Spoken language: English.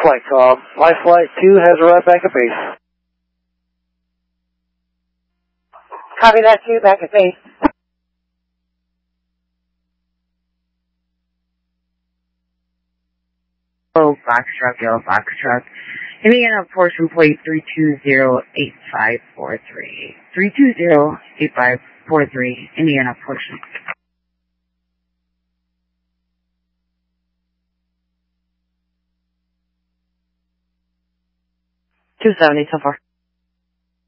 flight. My flight 2 has arrived back at base. Copy that, 2, back at base. Oh, Foxtrot, Yellow Foxtrot. Indiana portion plate 3208543. 3208543, Indiana portion. 270 so far.